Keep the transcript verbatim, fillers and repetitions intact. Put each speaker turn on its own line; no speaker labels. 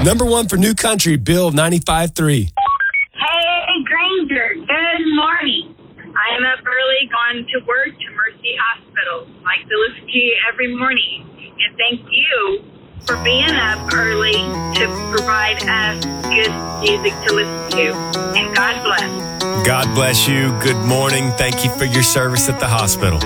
Number one for New Country, Bill ninety-five three.
Hey, Granger. Good morning. I am up early, going to work to Mercy Hospital. I like to listen to you every morning. And thank you for being up early to provide us good music to listen to. And God bless.
God bless you. Good morning. Thank you for your service at the hospital.